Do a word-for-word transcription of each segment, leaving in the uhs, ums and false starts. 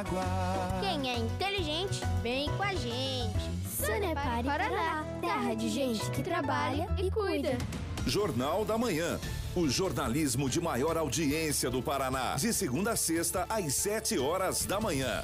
água. Quem é inteligente, vem com a gente. Sanepar Paraná, terra de gente que trabalha e cuida. Jornal da Manhã. O jornalismo de maior audiência do Paraná. De segunda a sexta, às sete horas da manhã.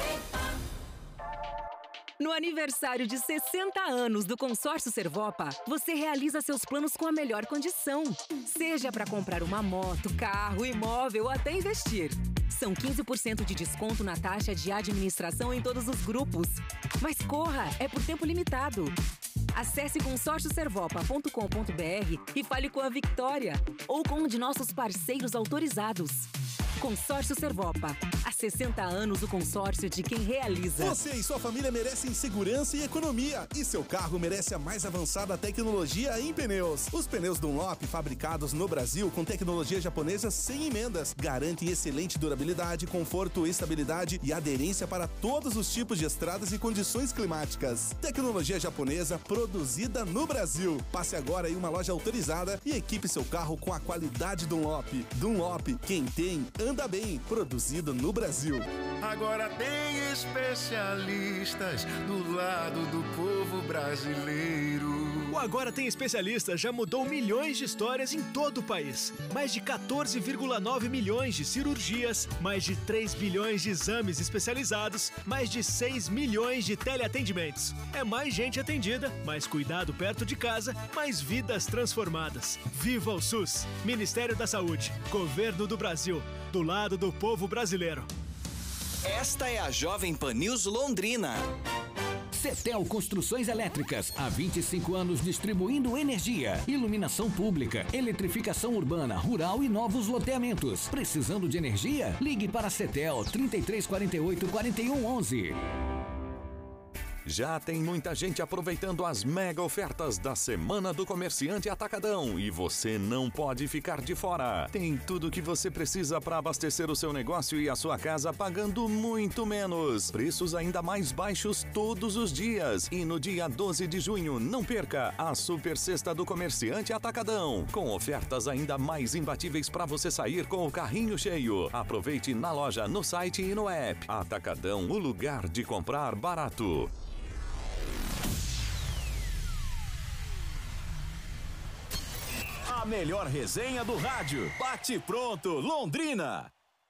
No aniversário de sessenta anos do Consórcio Servopa, você realiza seus planos com a melhor condição. Seja para comprar uma moto, carro, imóvel ou até investir. São quinze por cento de desconto na taxa de administração em todos os grupos. Mas corra, é por tempo limitado. Acesse consórcio servopa ponto com ponto br e fale com a Victória ou com um de nossos parceiros autorizados. Consórcio Servopa. Há sessenta anos o consórcio de quem realiza. Você e sua família merecem segurança e economia. E seu carro merece a mais avançada tecnologia em pneus. Os pneus Dunlop, fabricados no Brasil com tecnologia japonesa sem emendas, garantem excelente durabilidade, conforto, estabilidade e aderência para todos os tipos de estradas e condições climáticas. Tecnologia japonesa produzida no Brasil. Passe agora em uma loja autorizada e equipe seu carro com a qualidade Dunlop. Dunlop, quem tem, anda bem. Produzido no Brasil. Agora tem especialistas do lado do povo brasileiro. O Agora Tem Especialistas já mudou milhões de histórias em todo o país. Mais de quatorze vírgula nove milhões de cirurgias, mais de três bilhões de exames especializados, mais de seis milhões de teleatendimentos. É mais gente atendida, mais cuidado perto de casa, mais vidas transformadas. Viva o SUS! Ministério da Saúde, Governo do Brasil, do lado do povo brasileiro. Esta é a Jovem Pan News Londrina. Cetel Construções Elétricas, há vinte e cinco anos distribuindo energia, iluminação pública, eletrificação urbana, rural e novos loteamentos. Precisando de energia? Ligue para a Cetel trinta e três quarenta e oito, quarenta e um onze. Já tem muita gente aproveitando as mega ofertas da Semana do Comerciante Atacadão e você não pode ficar de fora. Tem tudo o que você precisa para abastecer o seu negócio e a sua casa pagando muito menos. Preços ainda mais baixos todos os dias. E no dia doze de junho, não perca a Super Sexta do Comerciante Atacadão, com ofertas ainda mais imbatíveis para você sair com o carrinho cheio. Aproveite na loja, no site e no app. Atacadão, o lugar de comprar barato. A melhor resenha do rádio. Bate pronto, Londrina.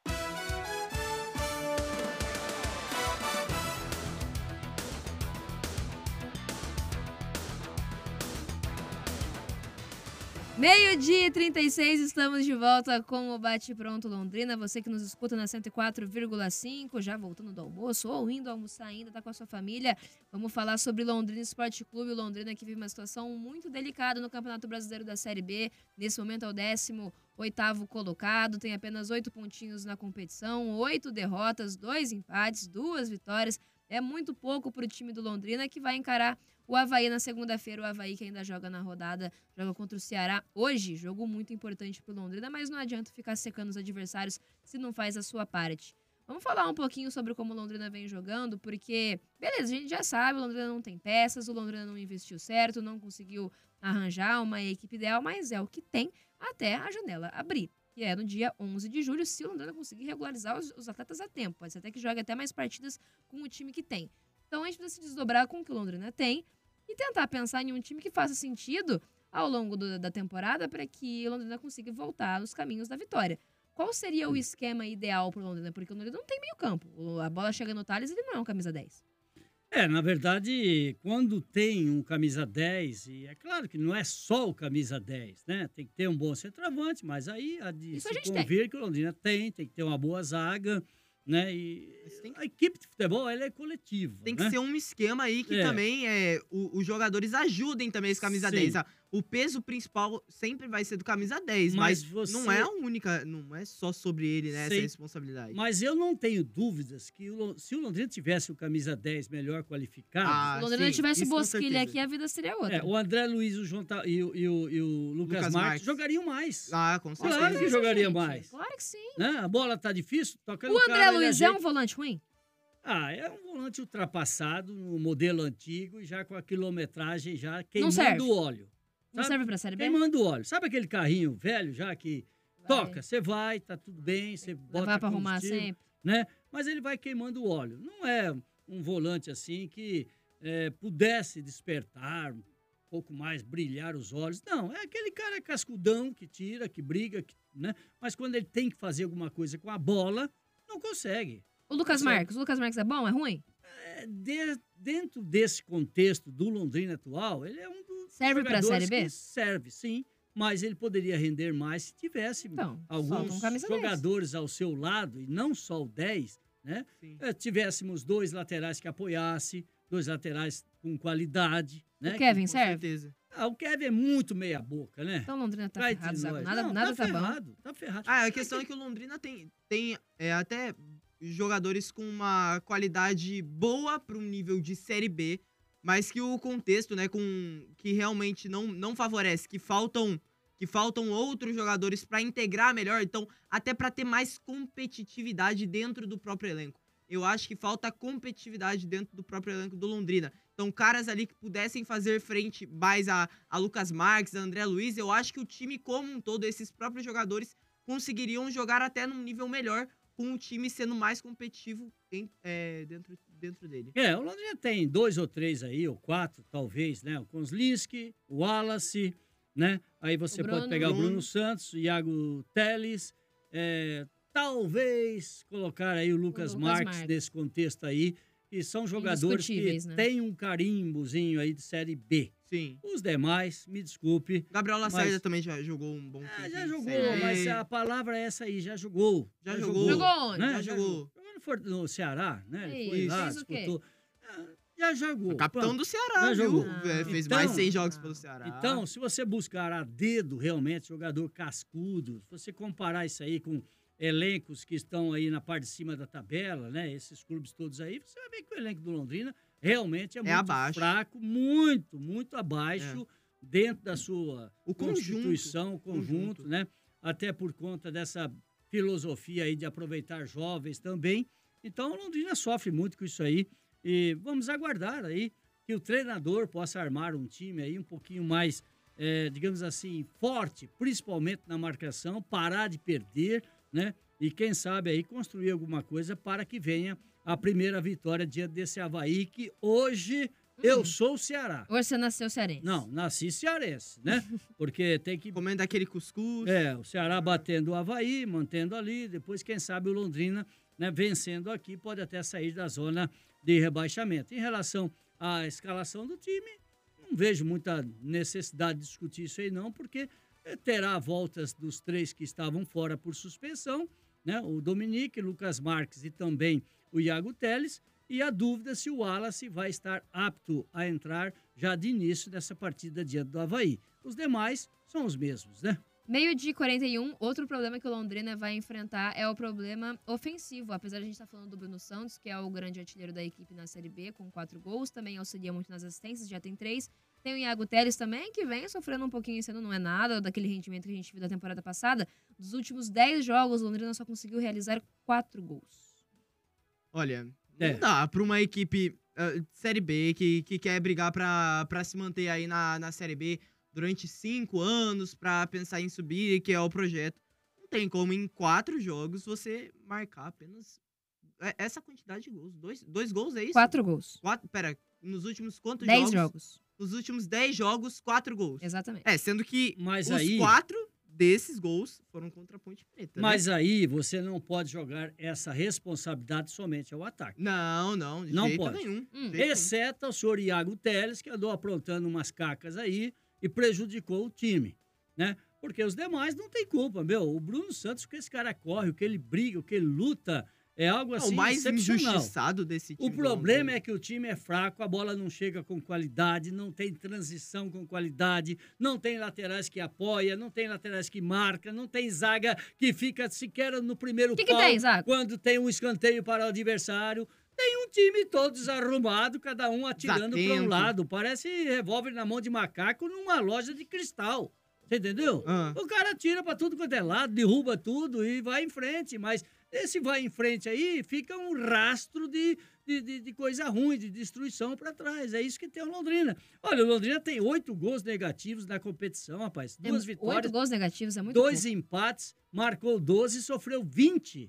Meio-dia e trinta e seis, estamos de volta com o Bate Pronto Londrina. Você que nos escuta na cento e quatro vírgula cinco, já voltando do almoço ou indo almoçar ainda, tá com a sua família. Vamos falar sobre Londrina Esporte Clube. O Londrina que vive uma situação muito delicada no Campeonato Brasileiro da Série B. Nesse momento é o décimo oitavo colocado, tem apenas oito pontinhos na competição, oito derrotas, dois empates, duas vitórias. É muito pouco para o time do Londrina, que vai encarar o Avaí na segunda-feira. O Avaí que ainda joga na rodada, joga contra o Ceará hoje. Jogo muito importante para o Londrina, mas não adianta ficar secando os adversários se não faz a sua parte. Vamos falar um pouquinho sobre como o Londrina vem jogando, porque, beleza, a gente já sabe, o Londrina não tem peças, o Londrina não investiu certo, não conseguiu arranjar uma equipe ideal, mas é o que tem até a janela abrir. Que é no dia onze de julho, se o Londrina conseguir regularizar os, os atletas a tempo. Pode ser até que jogue até mais partidas com o time que tem. Então a gente precisa se desdobrar com o que o Londrina tem e tentar pensar em um time que faça sentido ao longo do, da temporada para que o Londrina consiga voltar nos caminhos da vitória. Qual seria o esquema ideal para o Londrina? Porque o Londrina não tem meio campo. A bola chega no Thales, ele não é um camisa dez. É, na verdade, quando tem um camisa dez, e é claro que não é só o camisa dez, né? Tem que ter um bom centroavante, mas aí há de Isso se a gente convir tem. que o Londrina tem, tem que ter uma boa zaga, né? E a equipe de futebol, ela é coletiva, Tem né? que ser um esquema aí que É. também é, o- os jogadores ajudem também esse camisa Sim. dez. Ah, O peso principal sempre vai ser do camisa dez, Mas mas, você- não é a única, não é só sobre ele, né, essa Sim. responsabilidade. Mas eu não tenho dúvidas que o Lon- se o Londrina tivesse o camisa dez melhor qualificado... Ah, Se o Londrina sim, tivesse isso com Bosquilha certeza. aqui, a vida seria outra. É, o André Luiz o João Ta- e, o, e, o, e o Lucas, Lucas Marques, Marques. jogariam mais. Ah, com certeza. Claro que jogariam gente. mais. Claro que sim. Né? A bola tá difícil, toca no O André cara, ele Luiz é ajeita. um volante ruim? Ah, é um volante ultrapassado, no modelo antigo, e já com a quilometragem já queimando serve. o óleo. Não Sabe? serve pra Série B? Queimando o óleo. Sabe aquele carrinho velho já que Vai. toca, você vai, tá tudo bem, você bota Levar pra arrumar combustível, sempre. né? mas ele vai queimando o óleo. Não é um volante assim que é, pudesse despertar, um pouco mais brilhar os olhos. Não, é aquele cara cascudão que tira, que briga, que, né? Mas quando ele tem que fazer alguma coisa com a bola, não consegue. O Lucas consegue. Marques, o Lucas Marques é bom, é ruim? É, de, dentro desse contexto do Londrina atual, ele é um dos serve para a Série B? Serve, sim. Mas ele poderia render mais se tivesse então, alguns um jogadores dez. Ao seu lado, e não só o dez, né? É, tivéssemos dois laterais que apoiassem, dois laterais com qualidade. Né? O Kevin com serve? Certeza. Ah, o Kevin é muito meia boca, né? Então o Londrina tá Vai ferrado, Zago. Nada, não, nada tá, tá ferrado, bom. Tá ferrado. Ah, a questão é que o Londrina tem, tem é, até jogadores com uma qualidade boa para um nível de Série B, mas que o contexto, né, com, que realmente não, não favorece, que faltam, que faltam outros jogadores para integrar melhor, então até para ter mais competitividade dentro do próprio elenco. Eu acho que falta competitividade dentro do próprio elenco do Londrina. Então, caras ali que pudessem fazer frente mais a, a Lucas Marques, a André Luiz, eu acho que o time como um todo, esses próprios jogadores, conseguiriam jogar até num nível melhor, com o time sendo mais competitivo em, é, dentro, dentro dele. É, o Londrina tem dois ou três aí, ou quatro, talvez, né? O Kozlinski, o Wallace, né? Aí você pode pegar o Bruno Santos, o Iago Teles, é, talvez colocar aí o Lucas, o Lucas Marques, Marques nesse contexto aí, que são jogadores que né? têm um carimbozinho aí de Série B. Sim. Os demais, me desculpe. Gabriel Lacerda mas... também já jogou um bom tempo. É, já jogou, série. Mas a palavra é essa aí, já jogou. Já, já jogou. Jogou onde? Né? Já, já jogou. Jogou no, no Ceará, né? Ele foi lá, fez o quê? disputou. Já jogou. O capitão Pronto. do Ceará, já viu? jogou. É, fez então, mais cem jogos pelo Ceará. Então, se você buscar a dedo realmente jogador cascudo, se você comparar isso aí com elencos que estão aí na parte de cima da tabela, né? Esses clubes todos aí, você vai ver que o elenco do Londrina realmente é, é muito abaixo. fraco, muito, muito abaixo é. dentro da sua o constituição, o conjunto, conjunto, né? Até por conta dessa filosofia aí de aproveitar jovens também. Então, o Londrina sofre muito com isso aí. E vamos aguardar aí que o treinador possa armar um time aí um pouquinho mais, é, digamos assim, forte, principalmente na marcação, parar de perder, né? E quem sabe aí construir alguma coisa para que venha a primeira vitória diante desse Avaí, que hoje hum. eu sou o Ceará. Hoje você nasceu cearense. Não, nasci cearense, né? Porque tem que... Comendo aquele cuscuz. É, o Ceará batendo o Avaí, mantendo ali, depois quem sabe o Londrina, né, vencendo aqui, pode até sair da zona de rebaixamento. Em relação à escalação do time, não vejo muita necessidade de discutir isso aí não, porque terá voltas dos três que estavam fora por suspensão, né? O Dominique, Lucas Marques e também o Iago Teles, e a dúvida se o Wallace vai estar apto a entrar já de início dessa partida diante do Avaí. Os demais são os mesmos, né? Meio-dia e quarenta e um, outro problema que o Londrina vai enfrentar é o problema ofensivo. Apesar de a gente estar falando do Bruno Santos, que é o grande artilheiro da equipe na Série B, com quatro gols, também auxilia muito nas assistências, já tem três. Tem o Iago Teles também, que vem sofrendo um pouquinho, sendo não é nada daquele rendimento que a gente viu da temporada passada. Dos últimos dez jogos, o Londrina só conseguiu realizar quatro gols. Olha, é. não dá para uma equipe uh, Série B que, que quer brigar para se manter aí na, na Série B durante cinco anos para pensar em subir, que é o projeto. Não tem como em quatro jogos você marcar apenas essa quantidade de gols. Dois, dois gols, é isso? Quatro gols. Quatro, pera, nos últimos quantos dez jogos? Dez jogos. Nos últimos dez jogos, quatro gols. Exatamente. É, sendo que Mas os aí... quatro desses gols foram contra a Ponte Preta. Mas né? aí você não pode jogar essa responsabilidade somente ao ataque. Não, não, de não jeito pode. nenhum. Hum. Exceto o senhor Iago Teles, que andou aprontando umas cacas aí e prejudicou o time, né? Porque os demais não tem culpa, meu. O Bruno Santos, o que esse cara corre, o que ele briga, o que ele luta, é algo assim é o mais excepcional. injustiçado desse time. O problema é que o time é fraco, a bola não chega com qualidade, não tem transição com qualidade, não tem laterais que apoia, não tem laterais que marca, não tem zaga que fica sequer no primeiro que pau que tem, zaga? Quando tem um escanteio para o adversário. Tem um time todo desarrumado, cada um atirando para um lado. Parece revólver na mão de macaco numa loja de cristal. Você entendeu? Ah. O cara atira para tudo quanto é lado, derruba tudo e vai em frente. Mas esse vai em frente aí, fica um rastro de, de, de, de coisa ruim, de destruição para trás. É isso que tem o Londrina. Olha, o Londrina tem oito gols negativos na competição, rapaz. Duas é, vitórias. Oito gols negativos é muito Dois pouco. empates, marcou doze e sofreu vinte.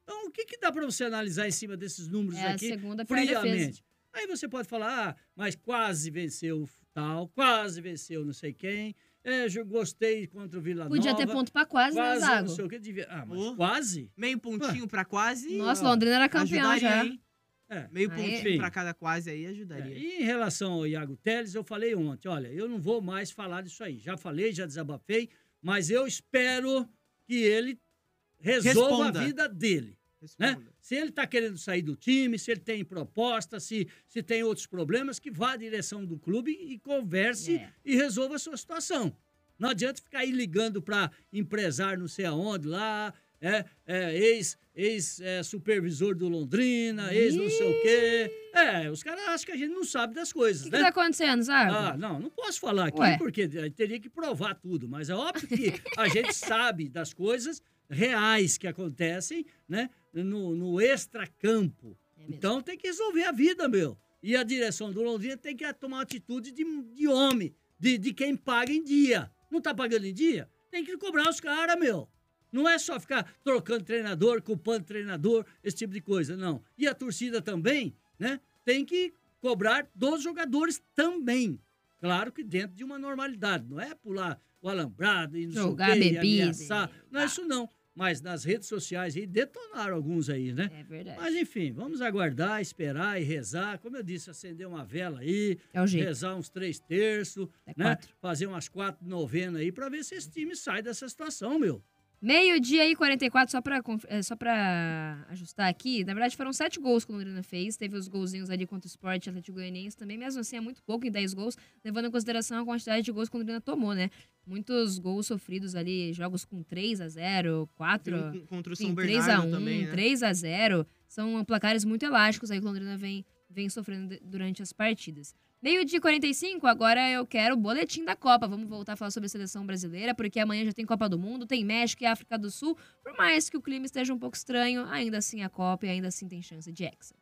Então, o que, que dá para você analisar em cima desses números É a aqui segunda pior defesa. friamente? Aí você pode falar, ah, mas quase venceu tal, quase venceu não sei quem, é, eu gostei contra o Vila Nova. Podia ter ponto pra quase, né, quase Zago? não sei o que, devia... Ah, mas Oh, quase? Meio pontinho pra quase. Nossa, Londrina era campeão ajudaria, já. hein? É. Meio Aí- pontinho Enfim. pra cada quase aí ajudaria. É, e em relação ao Iago Teles, eu falei ontem, olha, eu não vou mais falar disso aí. Já falei, já desabafei, mas eu espero que ele resolva Responda. a vida dele. Né? Responda. Se ele está querendo sair do time, se ele tem proposta, se, se tem outros problemas, que vá à direção do clube e converse É. e resolva a sua situação. Não adianta ficar aí ligando para empresário não sei aonde lá, é, é, ex, ex é, supervisor do Londrina, ex não sei o quê. É, os caras acham que a gente não sabe das coisas, O que, né? que tá acontecendo, Zago? Ah, não, não posso falar aqui Ué. porque teria que provar tudo, mas é óbvio que a gente sabe das coisas reais que acontecem, né, no, no extracampo. Então tem que resolver a vida, meu. E a direção do Londrina tem que tomar uma atitude de, de homem, de, de quem paga em dia. Não tá pagando em dia? Tem que cobrar os caras, meu. Não é só ficar trocando treinador, culpando treinador, esse tipo de coisa, não. E a torcida também, né, tem que cobrar dos jogadores também. Claro que dentro de uma normalidade. Não é pular o alambrado e não Jogar sei o quê, e bebida. ameaçar. Não é isso, não. Mas nas redes sociais aí detonaram alguns aí, né? É verdade. Mas enfim, vamos aguardar, esperar e rezar. Como eu disse, acender uma vela aí, É o jeito. rezar uns três terços, É né? quatro. Fazer umas quatro novenas aí pra ver se esse time sai dessa situação, meu. Meio-dia e quarenta e quatro, só pra, conf- eh, só pra ajustar aqui. Na verdade, foram sete gols que o Londrina fez. Teve os golzinhos ali contra o Sport e Atlético Goianiense também. Mesmo assim, é muito pouco em dez gols, levando em consideração a quantidade de gols que o Londrina tomou, né? Muitos gols sofridos ali, jogos com três a zero, quatro... Tem um contra o enfim, São três a Bernardo um, também, né? três a zero. São placares muito elásticos aí que o Londrina vem, vem sofrendo de- durante as partidas. Meio-dia e quarenta e cinco, agora eu quero o boletim da Copa. Vamos voltar a falar sobre a seleção brasileira, porque amanhã já tem Copa do Mundo, tem México e África do Sul. Por mais que o clima esteja um pouco estranho, ainda assim a Copa e ainda assim tem chance de hexa.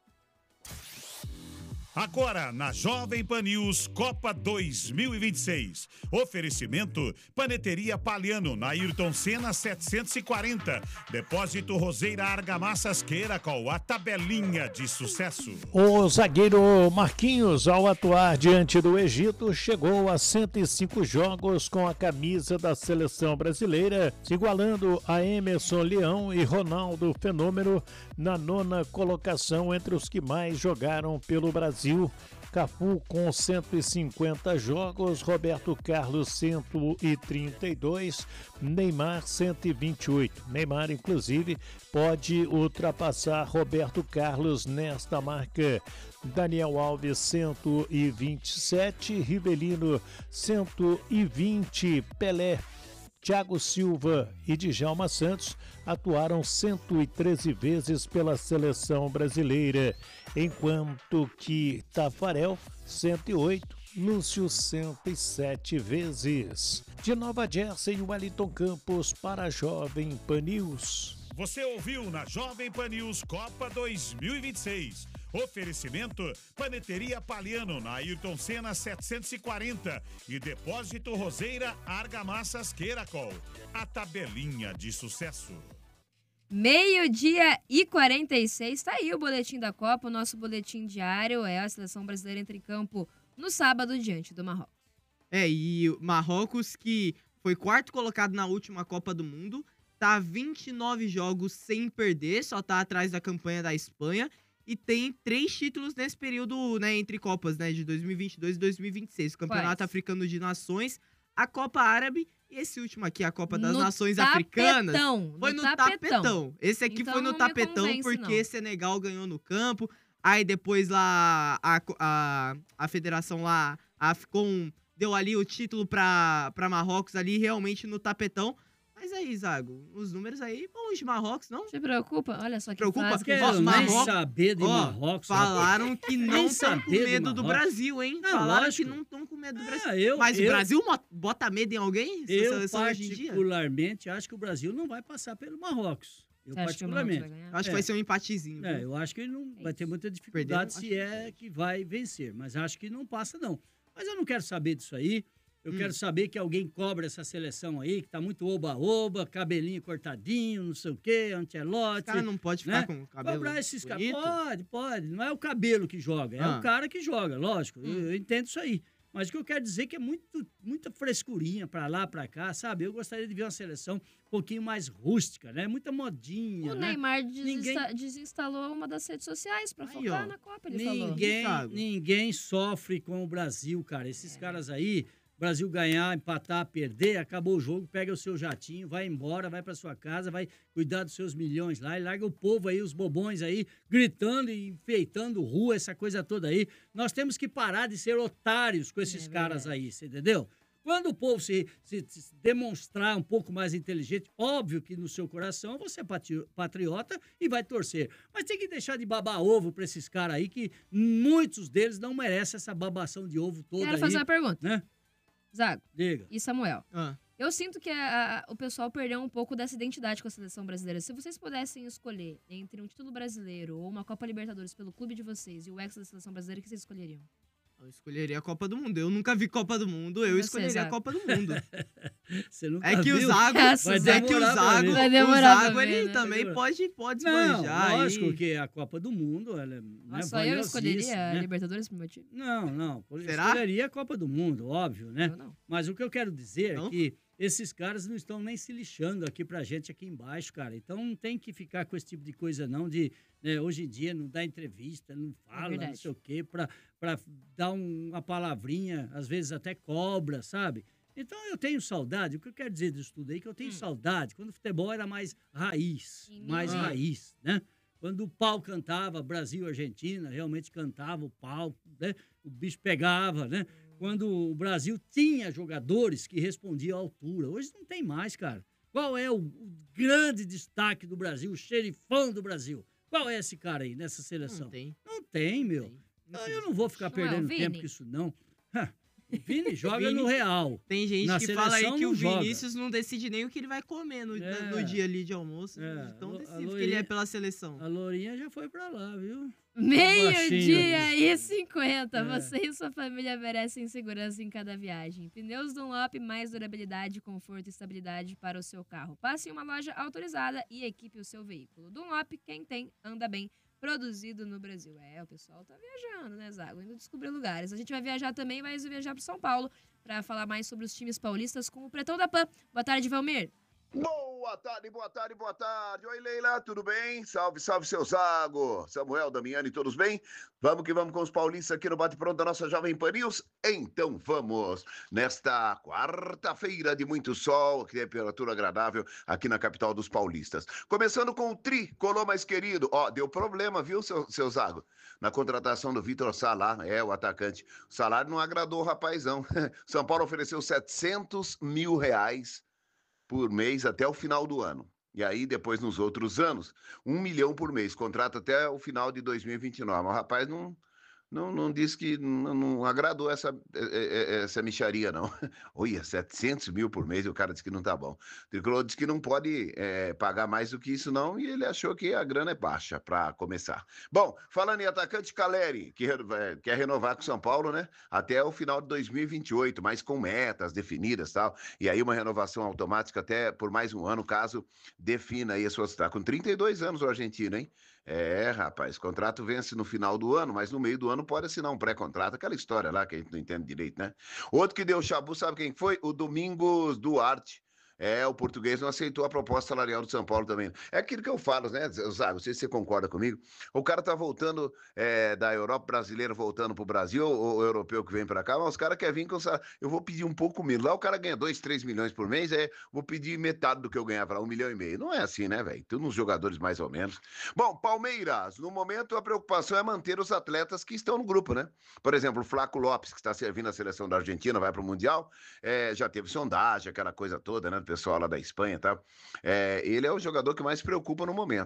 Agora, na Jovem Pan News Copa dois mil e vinte e seis. Oferecimento Paneteria Paliano, na Ayrton Senna setecentos e quarenta. Depósito Roseira Argamassas Queiracol, a tabelinha de sucesso. O zagueiro Marquinhos, ao atuar diante do Egito, chegou a cento e cinco jogos com a camisa da seleção brasileira, se igualando a Emerson Leão e Ronaldo Fenômeno na nona colocação entre os que mais jogaram pelo Brasil. Cafu com cento e cinquenta jogos, Roberto Carlos cento e trinta e dois, Neymar cento e vinte e oito. Neymar, inclusive, pode ultrapassar Roberto Carlos nesta marca. Daniel Alves cento e vinte e sete, Rivelino cento e vinte, Pelé, Thiago Silva e Djalma Santos atuaram cento e treze vezes pela seleção brasileira, enquanto que Tafarel, cento e oito, Lúcio, cento e sete vezes. De Nova Jersey, Wellington Campos para a Jovem Pan News. Você ouviu na Jovem Pan News Copa dois mil e vinte e seis. Oferecimento Paneteria Paliano, na Ayrton Senna setecentos e quarenta e Depósito Roseira Argamassas Queiracol, a tabelinha de sucesso. Meio-dia e quarenta e seis, tá aí o boletim da Copa, o nosso boletim diário. É a seleção brasileira entra em campo no sábado diante do Marrocos. É, e o Marrocos, que foi quarto colocado na última Copa do Mundo, tá vinte e nove jogos sem perder, só tá atrás da campanha da Espanha, e tem três títulos nesse período, né, entre Copas, né, de dois mil e vinte e dois e dois mil e vinte e seis. O Campeonato Quais? Africano de Nações, a Copa Árabe e esse último aqui, a Copa das No Nações tapetão, Africanas. no Foi no tapetão. tapetão. Esse aqui Então foi no não me tapetão convence, porque não. Senegal ganhou no campo. Aí depois lá a, a, a federação lá, a AFCON, deu ali o título pra, pra Marrocos ali, realmente no tapetão. Mas aí, Zago, os números aí, bons de Marrocos, não? Se preocupa? Olha só que Preocupa? fase que Quero eles nem estão. saber de Ó, Marrocos. falaram rapaz. que Nem não estão com saber de medo do Marrocos. Brasil, hein? Não, Falaram lógico. que não estão com medo do Brasil. Ah, eu- Mas o eu- Brasil mo- bota medo em alguém? Essa Eu, seleção hoje em dia? particularmente, acho que o Brasil não vai passar pelo Marrocos. Eu, Você acha que o Marrocos particularmente. vai ganhar? Acho que É. vai ser um empatezinho. É, viu? eu acho que ele não vai ter muita Perderam? dificuldade Acho se que é que vai vencer, mas acho que não passa não. Mas eu não quero saber disso aí. Eu Hum. quero saber que alguém cobra essa seleção aí, que tá muito oba-oba, cabelinho cortadinho, não sei o quê, Ancelotti. O cara não pode ficar com o cabelo Cobrar esses caras. bonito? Pode, pode. Não é o cabelo que joga, é Ah. o cara que joga, lógico. Hum. Eu, eu entendo isso aí. Mas o que eu quero dizer é que é muito, muita frescurinha pra lá, pra cá, sabe? Eu gostaria de ver uma seleção um pouquinho mais rústica, né? Muita modinha, O né? Neymar desinsta- Ninguém- desinstalou uma das redes sociais pra Aí, focar ó, na Copa, ele falou. Ninguém, ninguém sofre com o Brasil, cara. Esses É. caras aí, Brasil ganhar, empatar, perder, acabou o jogo, pega o seu jatinho, vai embora, vai pra sua casa, vai cuidar dos seus milhões lá e larga o povo aí, os bobões aí, gritando e enfeitando rua, essa coisa toda aí. Nós temos que parar de ser otários com esses caras aí, você entendeu? Quando o povo se, se- se demonstrar um pouco mais inteligente, óbvio que no seu coração você é patri- patriota e vai torcer. Mas tem que deixar de babar ovo pra esses caras aí, que muitos deles não merecem essa babação de ovo toda Quero aí. fazer uma pergunta. Né? Zago Diga. e Samuel. Ah. Eu sinto que a- a- o pessoal perdeu um pouco dessa identidade com a seleção brasileira. Se vocês pudessem escolher entre um título brasileiro ou uma Copa Libertadores pelo clube de vocês e o ex da seleção brasileira, o que vocês escolheriam? Eu escolheria a Copa do Mundo. Eu nunca vi Copa do Mundo, eu Você, escolheria Zago? a Copa do Mundo. Você nunca É que o viu? Zago, Vai é que o demorar pra Zago, ver. Vai o demorar pra Zago ver, ele né? também pode, pode Não, esbanjar. lógico aí. que a Copa do Mundo, ela é né, Mas só eu escolheria valiosíssima, a né? Libertadores pro meu time? Não, não. Eu Será? escolheria a Copa do Mundo, óbvio, né? Eu não. Mas o que eu quero dizer Não? é que esses caras não estão nem se lixando aqui pra gente aqui embaixo, cara. Então não tem que ficar com esse tipo de coisa, não, de né, hoje em dia não dá entrevista, não fala, não verdade. sei o quê, pra, pra dar um- uma palavrinha, às vezes até cobra, sabe? Então eu tenho saudade, o que eu quero dizer disso tudo aí, que eu tenho saudade, quando o futebol era mais raiz, mais Ah. raiz, né? Quando o pau cantava, Brasil, Argentina, realmente cantava o pau, né? O bicho pegava, né? Quando o Brasil tinha jogadores que respondiam à altura. Hoje não tem mais, cara. Qual é o, o grande destaque do Brasil, o xerifão do Brasil? Qual é esse cara aí nessa seleção? Não tem. Não tem, meu. Não, eu não vou ficar Não é o perdendo Vini? tempo com isso, não. Ha, o Vini joga Vini- no Real. Tem gente Na que fala aí seleção que o não joga. Vinícius não decide nem o que ele vai comer no, É. no dia ali de almoço. É, Então a Lo- a decide que ele loirinha- é pela seleção. A Lourinha já foi pra lá, viu? Meio-dia baixinho. e cinquenta. É. Você e sua família merecem segurança em cada viagem. Pneus Dunlop, mais durabilidade, conforto e estabilidade para o seu carro. Passe em uma loja autorizada e equipe o seu veículo. Dunlop, quem tem, anda bem. Produzido no Brasil. É, o pessoal tá viajando, né, Zago? Indo descobrir lugares. A gente vai viajar também, vai viajar pro São Paulo para falar mais sobre os times paulistas com o Pretão da Pan. Boa tarde, Valmir. Boa tarde, boa tarde, boa tarde. Oi, Leila, tudo bem? Salve, salve, seu Zago. Samuel, Damiani, todos bem? Vamos que vamos com os paulistas aqui no Bate Pronto da nossa Jovem Pan News? Então vamos. Nesta quarta-feira de muito sol, temperatura agradável aqui na capital dos paulistas. Começando com o tricolor mais querido. Ó, deu problema, viu, seu, seu Zago? Na contratação do Vitor Sá, é, o atacante. O salário não agradou o rapazão. São Paulo ofereceu setecentos mil reais por mês até o final do ano. E aí, depois, nos outros anos, um milhão por mês. Contrato até o final de dois mil e vinte e nove. Mas o rapaz não, não, não disse que não, não agradou essa, essa micharia, não. Olha, setecentos mil por mês e o cara disse que não tá bom. O Tricolor disse que não pode é, pagar mais do que isso, não, e ele achou que a grana é baixa para começar. Bom, falando em atacante, Caleri, que é, quer renovar com o São Paulo, né? Até o final de dois mil e vinte e oito, mas com metas definidas e tal. E aí uma renovação automática até por mais um ano, caso defina aí as suas... Tá com trinta e dois anos o argentino, hein? É, rapaz, contrato vence no final do ano, mas no meio do ano pode assinar um pré-contrato, aquela história lá que a gente não entende direito, né? Outro que deu chabu, sabe quem foi? O Domingos Duarte. É, o português não aceitou a proposta salarial do São Paulo também. É aquilo que eu falo, né, Zago? Não sei se você concorda comigo. O cara tá voltando é, da Europa, brasileiro voltando pro Brasil, ou o europeu que vem pra cá, mas os caras querem vir com salário. Eu vou pedir um pouco menos. Lá o cara ganha dois, três milhões por mês, é, vou pedir metade do que eu ganhava lá, um milhão e meio. Não é assim, né, velho? Tem uns jogadores mais ou menos. Bom, Palmeiras, no momento a preocupação é manter os atletas que estão no grupo, né? Por exemplo, o Flaco Lopes, que está servindo a seleção da Argentina, vai pro Mundial, é, já teve sondagem, aquela coisa toda, né? Pessoal lá da Espanha e tal. É, ele é o jogador que mais preocupa no momento.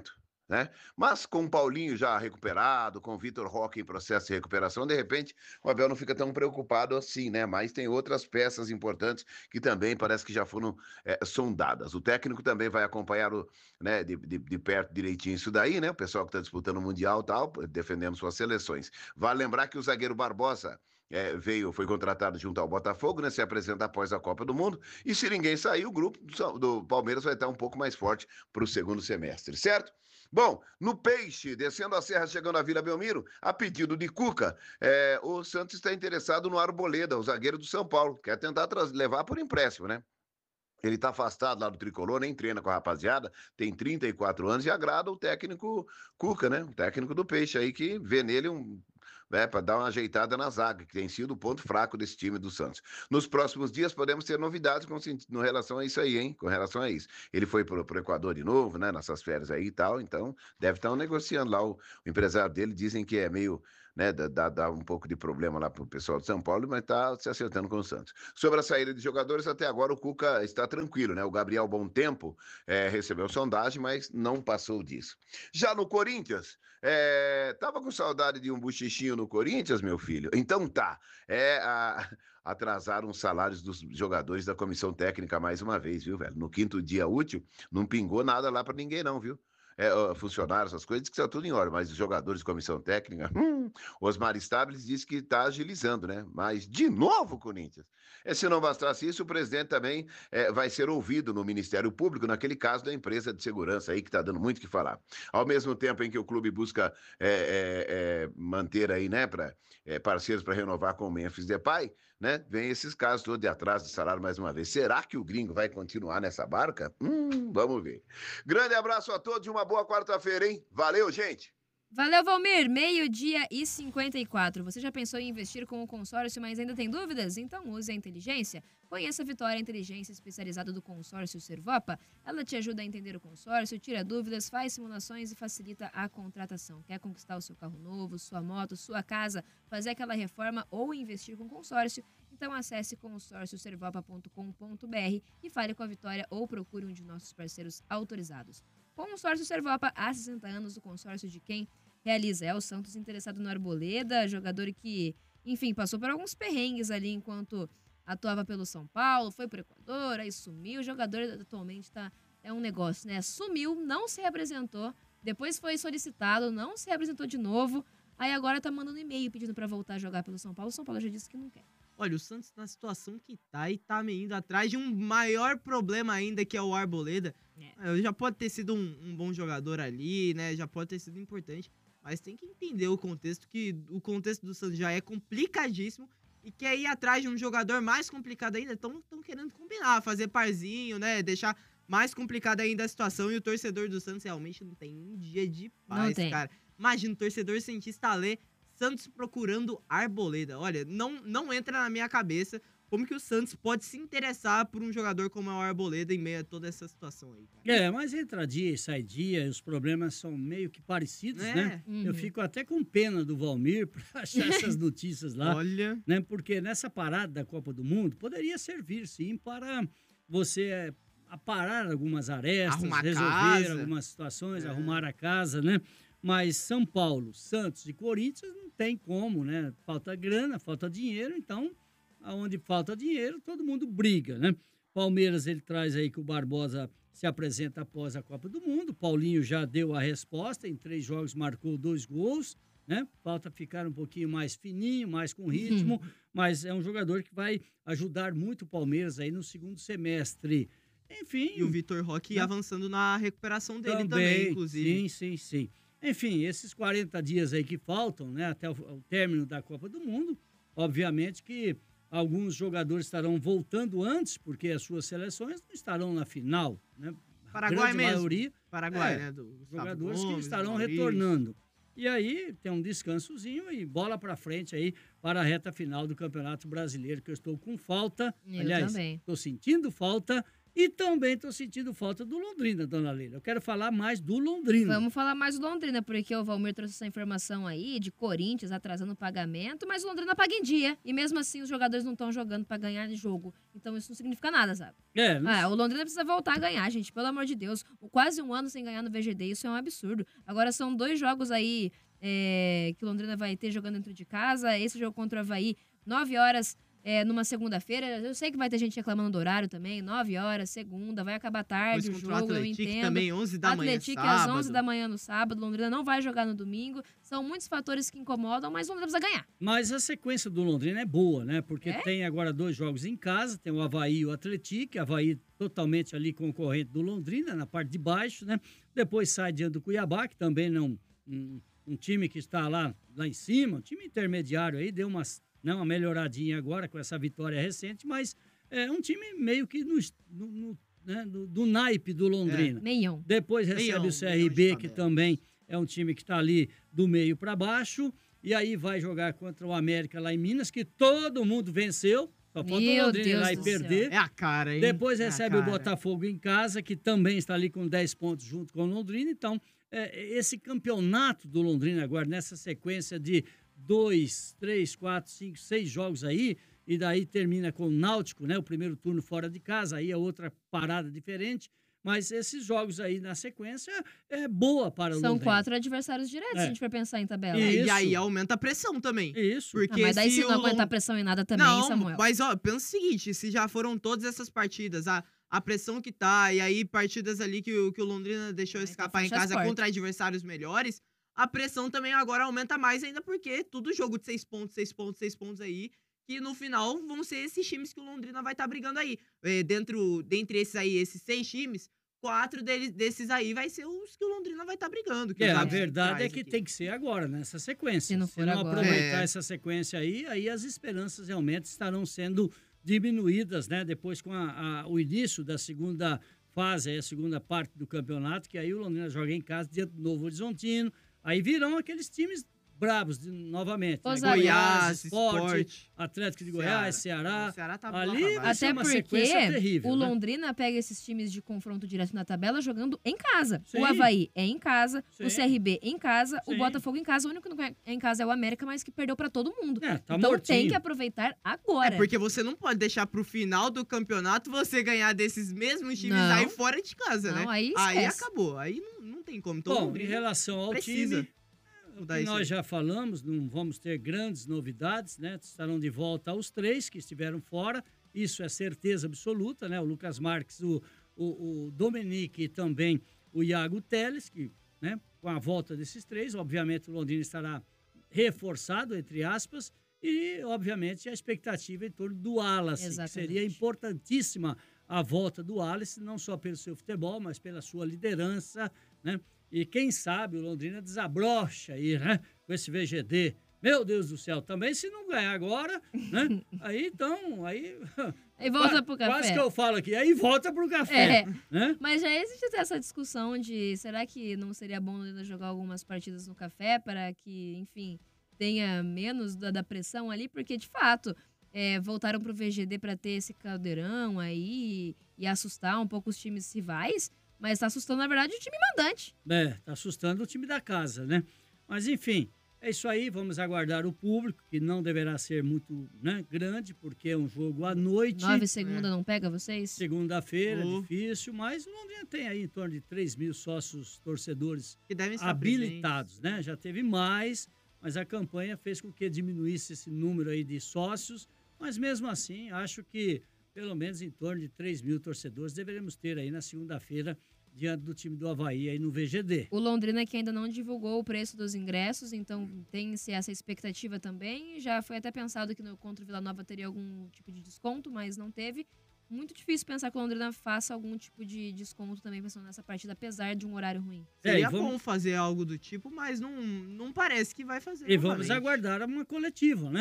né? Mas com o Paulinho já recuperado, com o Vitor Roque em processo de recuperação, de repente o Abel não fica tão preocupado assim, né? Mas tem outras peças importantes que também parece que já foram é, sondadas. O técnico também vai acompanhar o, né, de, de, de perto direitinho isso daí, né? O pessoal que está disputando o Mundial e tal, defendendo suas seleções. Vale lembrar que o zagueiro Barbosa É, veio, foi contratado junto ao Botafogo, né? Se apresenta após a Copa do Mundo. E se ninguém sair, o grupo do, do Palmeiras vai estar um pouco mais forte para o segundo semestre, certo? Bom, no Peixe, descendo a serra, chegando à Vila Belmiro, a pedido de Cuca, é, o Santos está interessado no Arboleda, o zagueiro do São Paulo, quer tentar levar por empréstimo, né? Ele está afastado lá do Tricolor, nem treina com a rapaziada, tem trinta e quatro anos e agrada o técnico Cuca, né? O técnico do Peixe aí, que vê nele um... É, para dar uma ajeitada na zaga, que tem sido o ponto fraco desse time do Santos. Nos próximos dias podemos ter novidades com, com relação a isso aí, hein? Com relação a isso. Ele foi pro, pro Equador de novo, né? Nessas férias aí e tal, então deve estar negociando lá. O, o empresário dele dizem que é meio... Né, dá, dá um pouco de problema lá para o pessoal de São Paulo, mas está se acertando com o Santos. Sobre a saída de jogadores, até agora o Cuca está tranquilo, né? O Gabriel Bom Tempo é, recebeu sondagem, mas não passou disso. Já no Corinthians, é, tava com saudade de um bochichinho no Corinthians, meu filho? Então tá, é a... atrasaram os salários dos jogadores da comissão técnica mais uma vez, viu, velho? No quinto dia útil, não pingou nada lá para ninguém não, viu? É, funcionários, essas coisas, que está tudo em ordem, mas os jogadores de comissão técnica, hum, Osmar Stables disse que está agilizando, né? Mas, de novo, Corinthians. É, se não bastasse isso, o presidente também é, vai ser ouvido no Ministério Público, naquele caso da empresa de segurança aí, que está dando muito o que falar. Ao mesmo tempo em que o clube busca é, é, é, manter aí, né, pra, é, parceiros para renovar com o Memphis Depay, né? Vem esses casos todos de atraso de salário mais uma vez. Será que o gringo vai continuar nessa barca? Hum, vamos ver. Grande abraço a todos e uma boa quarta-feira, hein? Valeu, gente! Valeu, Valmir! Meio-dia e cinquenta e quatro. Você já pensou em investir com o consórcio, mas ainda tem dúvidas? Então use a inteligência. Conheça a Vitória Inteligência especializada do consórcio Servopa. Ela te ajuda a entender o consórcio, tira dúvidas, faz simulações e facilita a contratação. Quer conquistar o seu carro novo, sua moto, sua casa, fazer aquela reforma ou investir com consórcio? Então acesse consórcio servopa ponto com ponto b r e fale com a Vitória ou procure um de nossos parceiros autorizados. Consórcio Servopa, há sessenta anos, o consórcio de quem realiza. É o Santos interessado no Arboleda, jogador que, enfim, passou por alguns perrengues ali enquanto atuava pelo São Paulo, foi pro Equador, aí sumiu. O jogador atualmente tá, é um negócio, né? Sumiu, não se reapresentou, depois foi solicitado, não se reapresentou de novo, aí agora tá mandando e-mail pedindo pra voltar a jogar pelo São Paulo. O São Paulo já disse que não quer. Olha, o Santos na situação que tá e tá indo atrás de um maior problema ainda, que é o Arboleda. É. Já pode ter sido um, um bom jogador ali, né? Já pode ter sido importante, mas tem que entender o contexto, que o contexto do Santos já é complicadíssimo e quer ir atrás de um jogador mais complicado ainda. Estão querendo combinar, fazer parzinho, né? Deixar mais complicada ainda a situação, e o torcedor do Santos realmente não tem um dia de paz, cara. Imagina o torcedor cientista Alê, Santos procurando Arboleda. Olha, não, não entra na minha cabeça como que o Santos pode se interessar por um jogador como é o Arboleda em meio a toda essa situação aí, cara. É, mas entra dia e sai dia, os problemas são meio que parecidos, é. né? Uhum. Eu fico até com pena do Valmir pra achar essas notícias lá. Olha. Né? Porque nessa parada da Copa do Mundo poderia servir, sim, para você aparar algumas arestas, arrumar resolver casa. algumas situações, é. arrumar a casa, né? Mas São Paulo, Santos e Corinthians não tem como, né? Falta grana, falta dinheiro, então, aonde falta dinheiro, todo mundo briga, né? Palmeiras, ele traz aí que o Barbosa se apresenta após a Copa do Mundo. Paulinho já deu a resposta, em três jogos marcou dois gols, né? Falta ficar um pouquinho mais fininho, mais com ritmo, uhum. mas é um jogador que vai ajudar muito o Palmeiras aí no segundo semestre. Enfim... E o Vitor Roque né? avançando na recuperação dele também, também inclusive. Sim, sim, sim. Enfim, esses quarenta dias aí que faltam, né, até o, o término da Copa do Mundo, obviamente que alguns jogadores estarão voltando antes, porque as suas seleções não estarão na final, né? Paraguai mesmo. Maioria, Paraguai, é, né? Do jogadores Gomes, que estarão Maurício. retornando. E aí tem um descansozinho e bola para frente aí para a reta final do Campeonato Brasileiro, que eu estou com falta. Eu Aliás, também. estou sentindo falta E também estou sentindo falta do Londrina, dona Leila. Eu quero falar mais do Londrina. Vamos falar mais do Londrina, porque o Valmir trouxe essa informação aí de Corinthians atrasando o pagamento, mas o Londrina paga em dia. E mesmo assim os jogadores não estão jogando para ganhar de jogo. Então isso não significa nada, sabe? É, não... ah, o Londrina precisa voltar a ganhar, gente. Pelo amor de Deus. Quase um ano sem ganhar no V G D, isso é um absurdo. Agora são dois jogos aí é, que o Londrina vai ter jogando dentro de casa. Esse jogo contra o Avaí, nove horas... É, numa segunda-feira, eu sei que vai ter gente reclamando do horário também, nove horas, segunda, vai acabar tarde Pois o contra jogo, o eu Atlético entendo. também, onze da manhã, Atlético sábado. às onze da manhã no sábado, Londrina não vai jogar no domingo, são muitos fatores que incomodam, mas o Londrina precisa ganhar. Mas a sequência do Londrina é boa, né? Porque É? tem agora dois jogos em casa, tem o Avaí e o Atlético, Avaí totalmente ali concorrente do Londrina, na parte de baixo, né? Depois sai diante do Cuiabá, que também não... Um, um time que está lá, lá em cima, um time intermediário aí, deu umas... Não, uma melhoradinha agora com essa vitória recente, mas é um time meio que no, no, no, né, do, do naipe do Londrina. É, meião. Depois recebe Meião, o C R B, meião que de também é um time que está ali do meio para baixo. E aí vai jogar contra o América lá em Minas, que todo mundo venceu. Só falta o Londrina ir lá e perder. É a cara, hein? Depois É a recebe o cara. Botafogo em casa, que também está ali com dez pontos junto com o Londrina. Então, é, esse campeonato do Londrina agora, nessa sequência de dois, três, quatro, cinco, seis jogos aí, e daí termina com o Náutico, né? O primeiro turno fora de casa, aí é outra parada diferente. Mas esses jogos aí na sequência é boa para o São Londrina. quatro adversários diretos, É. se a gente for pensar em tabela. É, e aí aumenta a pressão também. Isso. Porque Ah, mas daí se, o não Lon- aguentar pressão em nada também, não, Samuel. mas ó, pensa o seguinte, se já foram todas essas partidas, a, a pressão que tá, e aí partidas ali que, o- que o Londrina deixou escapar em fecha as casa portas. contra adversários melhores, a pressão também agora aumenta mais ainda, porque tudo jogo de seis pontos, seis pontos, seis pontos aí, que no final vão ser esses times que o Londrina vai estar brigando aí. É, dentro, dentre esses aí, esses seis times, quatro deles, desses aí vai ser os que o Londrina vai estar brigando. Que É, os a árbitros verdade é traz que aqui. tem que ser agora, nessa sequência. Se não for agora. aproveitar É. essa sequência aí, aí as esperanças realmente estarão sendo diminuídas, né? Depois com a- a- o início da segunda fase, aí a segunda parte do campeonato, que aí o Londrina joga em casa diante do Novo Horizontino. Aí virão aqueles times bravos de- novamente. né? Osasco. Goiás, Sport, Sport, Atlético de Ceará. Goiás, Ceará. O Ceará tá Ali lá pra vai baixo. ser Até uma porque sequência terrível, o né? Londrina pega esses times de confronto direto na tabela jogando em casa. Sim. O Avaí é em casa, o Sim. C R B em casa, o Sim. Botafogo em casa. O único que não é em casa é o América, mas que perdeu pra todo mundo. É, tá então mortinho. tem que aproveitar agora. É porque você não pode deixar pro final do campeonato você ganhar desses mesmos times Não. aí fora de casa, Não, né? aí aí esquece. acabou. Aí não, não tem como. Então, Bom, em Londrina relação ao precisa time, o mudar que isso nós aí. já falamos, não vamos ter grandes novidades, né? Estarão de volta os três que estiveram fora, isso é certeza absoluta, né? O Lucas Marques, o, o, o Dominique e também o Iago Teles, que, né? Com a volta desses três, obviamente o Londrina estará reforçado, entre aspas, e, obviamente, a expectativa em torno do Wallace, que Exatamente. seria importantíssima a volta do Wallace, não só pelo seu futebol, mas pela sua liderança, né? E quem sabe o Londrina desabrocha aí, né? Com esse V G D. Meu Deus do céu, também se não ganhar agora, né? Aí então, aí... Aí volta Qua- pro café. Quase que eu falo aqui, aí volta pro café, É. né? Mas já existe até essa discussão de será que não seria bom ainda jogar algumas partidas no café para que, enfim, tenha menos da, da pressão ali? Porque, de fato, é, voltaram pro V G D para ter esse caldeirão aí e assustar um pouco os times rivais, mas tá assustando, na verdade, o time mandante. É, tá assustando o time da casa, né? Mas enfim, é isso aí, vamos aguardar o público, que não deverá ser muito, né, grande, porque é um jogo à noite. Nove segunda não pega vocês? Segunda-feira, Oh. difícil, mas o Londrina tem aí em torno de três mil sócios torcedores Que devem estar habilitados, né? Já teve mais, mas a campanha fez com que diminuísse esse número aí de sócios, mas mesmo assim, acho que pelo menos em torno de três mil torcedores deveremos ter aí na segunda-feira diante do time do Avaí aí no V G D. O Londrina que ainda não divulgou o preço dos ingressos, então tem-se essa expectativa também. Já foi até pensado que no contra o Vila Nova teria algum tipo de desconto, mas não teve. Muito difícil pensar que o Londrina faça algum tipo de desconto também pensando nessa partida, apesar de um horário ruim. Seria É, e vamos- bom fazer algo do tipo, mas não, não parece que vai fazer. E vamos novamente. aguardar uma coletiva, né?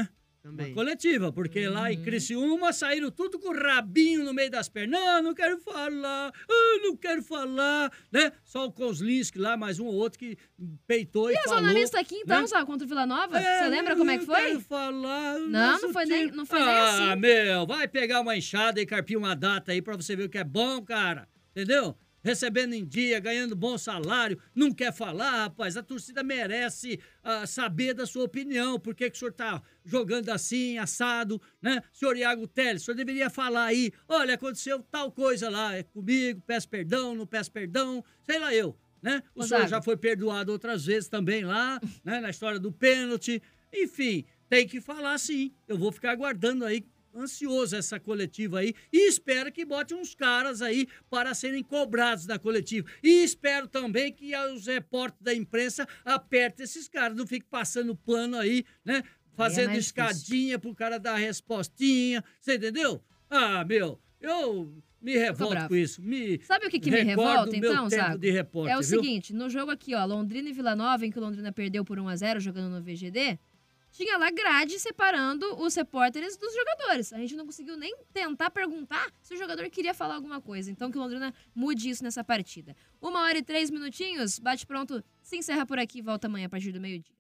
Também. Uma coletiva, porque lá em Criciúma saíram tudo com o rabinho no meio das pernas. Não, não quero falar, ah, não quero falar, né? Só o Kozlinski lá, mais um ou outro que peitou e, E a falou. jornalista aqui, então, né? sabe, contra o Vila Nova? É, Você lembra como é que não foi? quero falar. Não, não foi nem, não foi nem assim. Ah, meu, vai pegar uma enxada e carpir uma data aí pra você ver o que é bom, cara. Entendeu? Recebendo em dia, ganhando bom salário, não quer falar, rapaz. A torcida merece uh, saber da sua opinião. Por que, que o senhor tá jogando assim, assado, né? Senhor Iago Teles, o senhor deveria falar aí, olha, aconteceu tal coisa lá, é comigo, peço perdão, não peço perdão, sei lá eu, né? O Ô, senhor Zago. já foi perdoado outras vezes também lá, né? Na história do pênalti. Enfim, tem que falar sim. Eu vou ficar aguardando aí, ansioso essa coletiva aí, e espero que bote uns caras aí para serem cobrados na coletiva. E espero também que os repórteres da imprensa apertem esses caras, não fiquem passando plano aí, né? Fazendo mais escadinha pro cara dar a respostinha, você entendeu? Ah, meu, eu me revolto bravo. com isso. Me Sabe o que, que me recordo revolta, do meu então, tempo Zago? de repórter, É o viu? seguinte, no jogo aqui, ó, Londrina e Vila Nova, em que o Londrina perdeu por um a zero jogando no V G D, tinha lá grade separando os repórteres dos jogadores. A gente não conseguiu nem tentar perguntar se o jogador queria falar alguma coisa. Então que o Londrina mude isso nessa partida. Uma hora e três minutinhos, bate pronto, se encerra por aqui e volta amanhã a partir do meio-dia.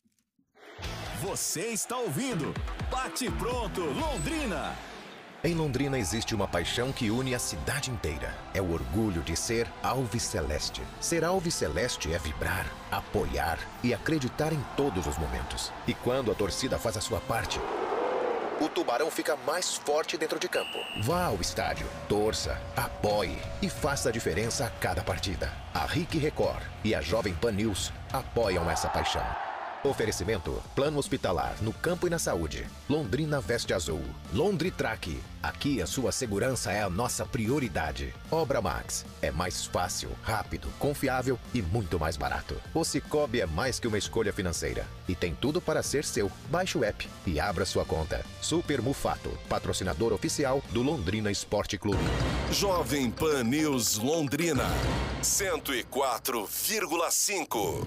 Você está ouvindo Bate Pronto Londrina. Em Londrina existe uma paixão que une a cidade inteira. É o orgulho de ser alviceleste. Ser alviceleste é vibrar, apoiar e acreditar em todos os momentos. E quando a torcida faz a sua parte, o Tubarão fica mais forte dentro de campo. Vá ao estádio, torça, apoie e faça a diferença a cada partida. A Rick Record e a Jovem Pan News apoiam essa paixão. Oferecimento: Plano Hospitalar no Campo e na Saúde. Londrina Veste Azul. Londritrack. Aqui a sua segurança é a nossa prioridade. Obra Max. É mais fácil, rápido, confiável e muito mais barato. O Cicobi é mais que uma escolha financeira e tem tudo para ser seu. Baixe o app e abra sua conta. Super Mufato, patrocinador oficial do Londrina Esporte Clube. Jovem Pan News Londrina, cento e quatro vírgula cinco.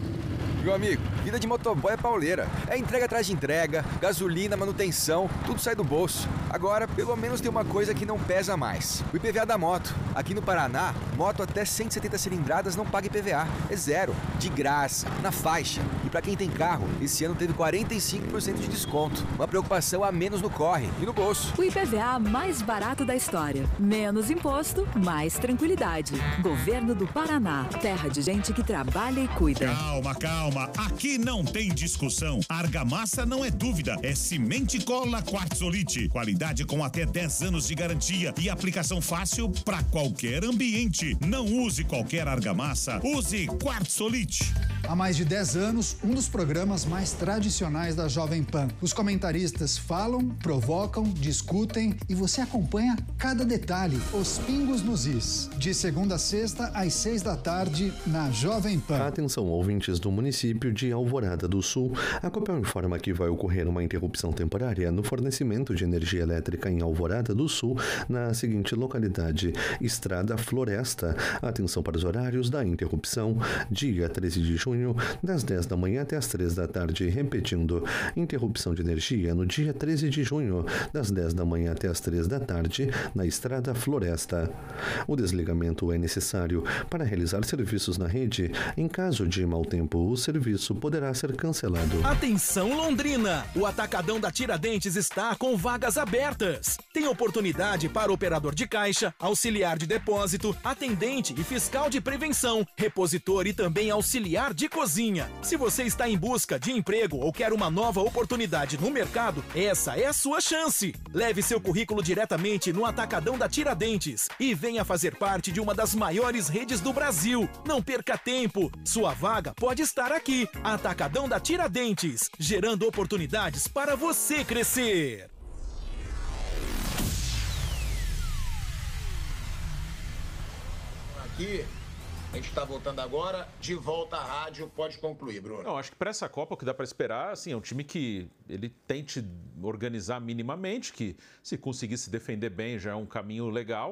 Meu amigo, vida de motoboy é pauleira. É entrega atrás de entrega, gasolina, manutenção, tudo sai do bolso. Agora, pelo menos tem uma coisa que não pesa mais. O I P V A da moto. Aqui no Paraná, moto até cento e setenta cilindradas não paga I P V A. É zero, de graça, na faixa. E pra quem tem carro, esse ano teve quarenta e cinco por cento de desconto. Uma preocupação a menos no corre e no bolso. O I P V A mais barato da história. Menos imposto, mais tranquilidade. Governo do Paraná. Terra de gente que trabalha e cuida. Calma, calma. Aqui não tem discussão. Argamassa não é dúvida. É Cimente Cola Quartzolite. Qualidade com até dez anos de garantia e aplicação fácil para qualquer ambiente. Não use qualquer argamassa. Use Quartzolite. Há mais de dez anos, um dos programas mais tradicionais da Jovem Pan. Os comentaristas falam, provocam, discutem e você acompanha cada detalhe. Os pingos nos is. De segunda a sexta, às seis da tarde, na Jovem Pan. Atenção, ouvintes do município de Alvorada do Sul. A Copel informa que vai ocorrer uma interrupção temporária no fornecimento de energia elétrica em Alvorada do Sul, na seguinte localidade: Estrada Floresta. Atenção para os horários da interrupção. Dia treze de junho, das dez da manhã até as três da tarde. Repetindo, interrupção de energia no dia treze de junho, das dez da manhã até as três da tarde, na Estrada Floresta. O desligamento é necessário para realizar serviços na rede. Em caso de mau tempo, o serviço poderá ser cancelado. Atenção, Londrina! O Atacadão da Tiradentes está com vagas abertas. Tem oportunidade para operador de caixa, auxiliar de depósito, atendente e fiscal de prevenção, repositor e também auxiliar de cozinha. Se você está em busca de emprego ou quer uma nova oportunidade no mercado, essa é a sua chance. Leve seu currículo diretamente no Atacadão da Tiradentes e venha fazer parte de uma das maiores redes do Brasil. Não perca tempo. Sua vaga pode estar aqui. Atacadão da Tiradentes, gerando oportunidades para você crescer. Aqui, a gente está voltando agora, de volta à rádio, pode concluir, Bruno. Não, acho que para essa Copa o que dá para esperar, assim, é um time que ele tente organizar minimamente, que se conseguir se defender bem já é um caminho legal.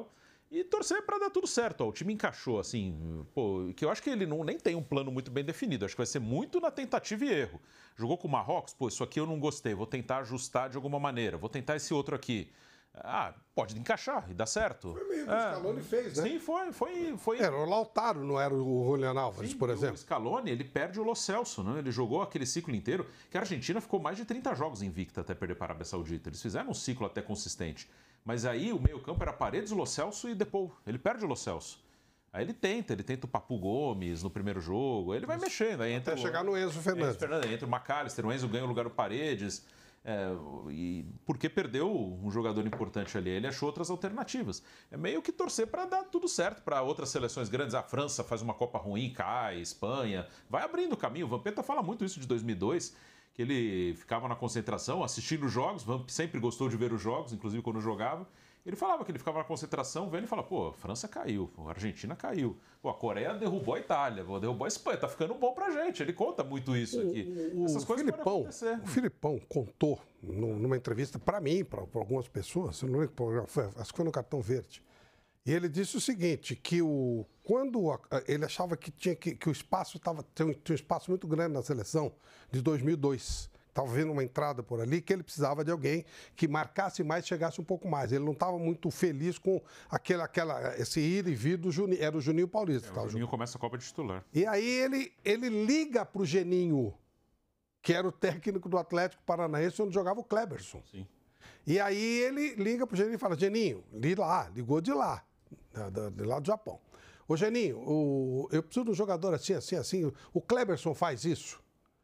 E torcer para dar tudo certo. Ó, o time encaixou, assim, pô, que eu acho que ele não, nem tem um plano muito bem definido. Acho que vai ser muito na tentativa e erro. Jogou com o Marrocos, pô, isso aqui eu não gostei, vou tentar ajustar de alguma maneira, vou tentar esse outro aqui. Ah, pode encaixar e dá certo. Foi meio que é, o Scaloni fez, né? Sim, foi. foi, foi... Era o Lautaro, não era o Julián Álvares, Sim, por exemplo. O Scaloni, ele perde o Lo Celso, né? Ele jogou aquele ciclo inteiro, que a Argentina ficou mais de trinta jogos invicta até perder para a Arábia Saudita. Eles fizeram um ciclo até consistente. Mas aí o meio-campo era Paredes, Lo Celso e Depou. Ele perde o Lo Celso. Aí ele tenta, ele tenta o Papu Gomes no primeiro jogo, aí ele vai mexendo. Aí entra Até o, chegar no Enzo Fernandes. Enzo Fernandes. Entra o McAllister, o Enzo ganha o lugar do Paredes. É, e porque perdeu um jogador importante ali, ele achou outras alternativas. É meio que torcer para dar tudo certo para outras seleções grandes. A França faz uma Copa ruim, cai, Espanha, vai abrindo o caminho. O Vampeta fala muito isso de dois mil e dois, que ele ficava na concentração assistindo os jogos. Vamp sempre gostou de ver os jogos, inclusive quando jogava. Ele falava que ele ficava na concentração vendo e falava, pô, a França caiu, a Argentina caiu, pô, a Coreia derrubou a Itália, pô, derrubou a Espanha, tá ficando bom pra gente. Ele conta muito isso aqui. O, Essas o coisas Filipão, podem acontecer. o Filipão contou no- numa entrevista para mim, para algumas pessoas, eu não lembro que programa foi, acho que foi no Cartão Verde. E ele disse o seguinte, que o, quando a- a- ele achava que, tinha que, que o espaço estava tinha, um- tinha um espaço muito grande na seleção de dois mil e dois. Estava vendo uma entrada por ali que ele precisava de alguém que marcasse mais, chegasse um pouco mais. Ele não estava muito feliz com aquele, aquela, esse ir e vir do Juninho. Era o Juninho Paulista. É, que tava o Juninho começa a Copa de titular. e aí ele, ele liga pro Geninho, que era o técnico do Atlético Paranaense, onde jogava o Kleberson. Sim. E aí ele liga pro Geninho e fala, Geninho, li lá, ligou de lá, da- da- de lá do Japão. Ô Geninho, o, eu preciso de um jogador assim, assim, assim, o Kleberson faz isso?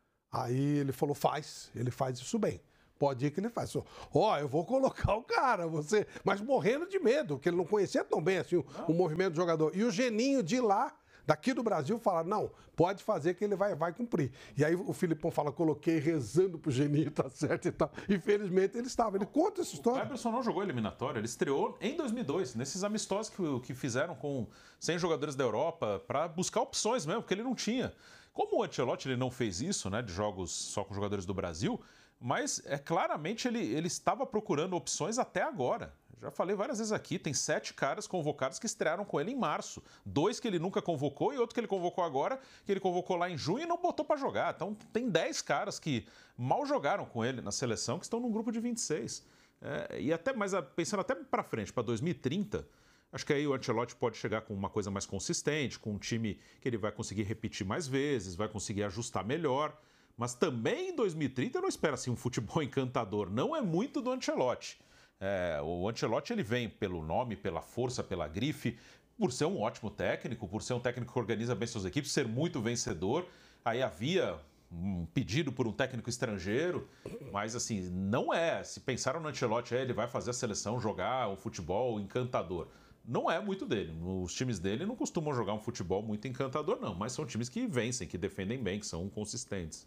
Aí ele falou, faz, ele faz isso bem. Pode ir que ele faz. Ó, eu vou colocar o cara, você. Mas morrendo de medo, porque ele não conhecia tão bem assim o, o movimento do jogador. E o Geninho de lá, daqui do Brasil, fala: não, pode fazer que ele vai, vai cumprir. E aí o Filipão fala: coloquei rezando pro Geninho, tá certo e tal. Infelizmente ele estava. Ele conta essa história. O Kleberson não jogou eliminatória, ele estreou em dois mil e dois, nesses amistosos que, que fizeram com cem jogadores da Europa, para buscar opções mesmo, porque ele não tinha. Como o Ancelotti ele não fez isso, né, de jogos só com jogadores do Brasil, mas é claramente ele, ele estava procurando opções até agora. Já falei várias vezes aqui, tem sete caras convocados que estrearam com ele em março. Dois que ele nunca convocou e outro que ele convocou agora, que ele convocou lá em junho e não botou para jogar. Então tem dez caras que mal jogaram com ele na seleção, que estão num grupo de vinte e seis. É, e até, mas pensando até para frente, para dois mil e trinta, acho que aí o Ancelotti pode chegar com uma coisa mais consistente, com um time que ele vai conseguir repetir mais vezes, vai conseguir ajustar melhor. Mas também em dois mil e trinta eu não espero assim, um futebol encantador. Não é muito do Ancelotti. É, o Ancelotti ele vem pelo nome, pela força, pela grife, por ser um ótimo técnico, por ser um técnico que organiza bem suas equipes, ser muito vencedor. Aí havia um pedido por um técnico estrangeiro, mas assim, não é. Se pensaram no Ancelotti, é, ele vai fazer a seleção jogar um futebol encantador. Não é muito dele. Os times dele não costumam jogar um futebol muito encantador, não, mas são times que vencem, que defendem bem, que são consistentes.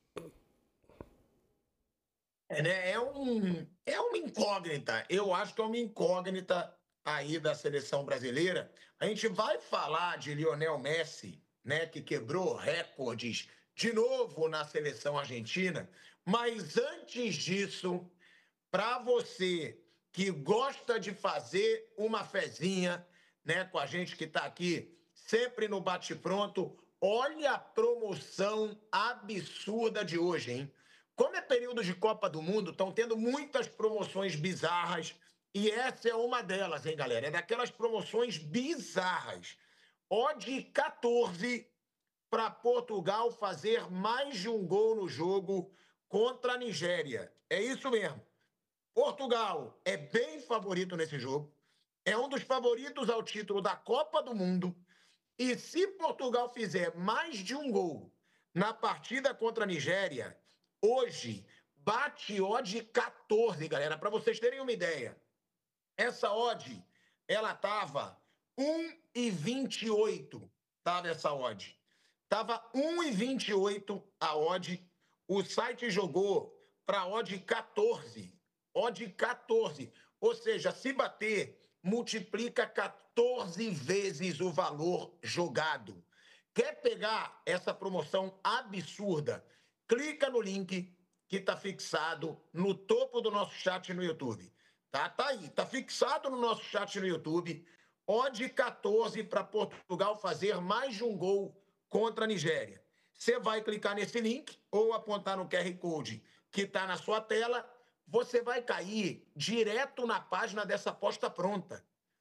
É, né? é, um, é uma incógnita. Eu acho que é uma incógnita aí da seleção brasileira. A gente vai falar de Lionel Messi, né, que quebrou recordes de novo na seleção argentina. Mas antes disso, para você que gosta de fazer uma fezinha, né, com a gente que está aqui sempre no bate-pronto, olha a promoção absurda de hoje, hein? Como é período de Copa do Mundo, estão tendo muitas promoções bizarras e essa é uma delas, hein, galera? É daquelas promoções bizarras. Odd quatorze para Portugal fazer mais de um gol no jogo contra a Nigéria. É isso mesmo. Portugal é bem favorito nesse jogo, é um dos favoritos ao título da Copa do Mundo e se Portugal fizer mais de um gol na partida contra a Nigéria, hoje bate odd quatorze, galera, para vocês terem uma ideia. Essa odd, ela tava um e vinte e oito, tava essa odd. Tava um e vinte e oito a odd, o site jogou para odd quatorze. Odd quatorze, ou seja, se bater, multiplica quatorze vezes o valor jogado. Quer pegar essa promoção absurda? Clica no link que está fixado no topo do nosso chat no YouTube. Tá, tá aí, tá fixado no nosso chat no YouTube odd quatorze para Portugal fazer mais de um gol contra a Nigéria. Você vai clicar nesse link ou apontar no Q R Code que está na sua tela, você vai cair direto na página dessa aposta pronta.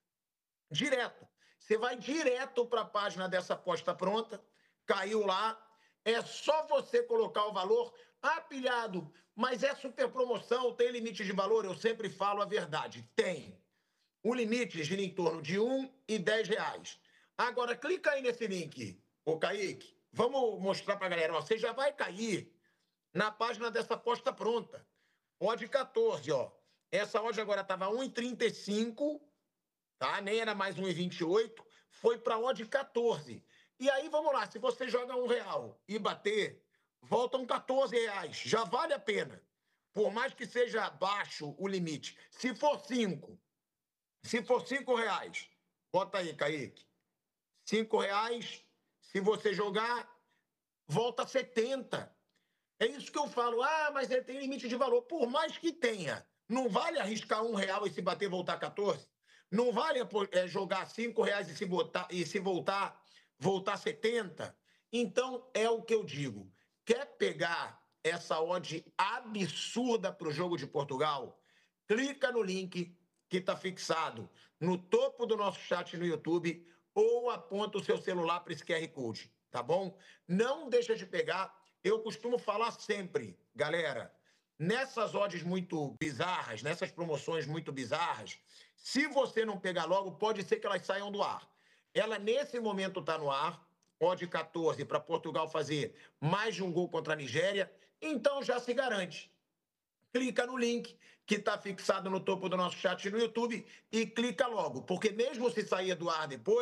Direto. Você vai direto para a página dessa aposta pronta, caiu lá, é só você colocar o valor. Ah, pilhado, mas é super promoção, tem limite de valor? Eu sempre falo a verdade, tem. O limite gira em torno de um e dez reais. Agora, clica aí nesse link, ô Kaique, vamos mostrar para a galera, ó, você já vai cair na página dessa aposta pronta. Odd quatorze, ó. Essa odd agora estava um e trinta e cinco, tá? Nem era mais um e vinte e oito, foi para odd quatorze. E aí, vamos lá, se você joga um real e bater, voltam quatorze reais. Já vale a pena. Por mais que seja baixo o limite. Se for cinco, se for cinco reais, bota aí, Kaique. cinco reais, se você jogar, volta setenta. É isso que eu falo. Ah, mas ele tem limite de valor. Por mais que tenha, não vale arriscar um real e se bater voltar quatorze? Não vale é, jogar cinco reais e se, botar, e se voltar, voltar setenta? Então, é o que eu digo. Quer pegar essa odd absurda para o jogo de Portugal? Clica no link que está fixado no topo do nosso chat no YouTube ou aponta o seu celular para esse Q R Code, tá bom? Não deixa de pegar. Eu costumo falar sempre, galera, nessas odds muito bizarras, nessas promoções muito bizarras, se você não pegar logo, pode ser que elas saiam do ar. Ela, nesse momento, está no ar, odd quatorze para Portugal fazer mais de um gol contra a Nigéria, então já se garante. Clica no link que está fixado no topo do nosso chat no YouTube e clica logo, porque mesmo se sair do ar depois,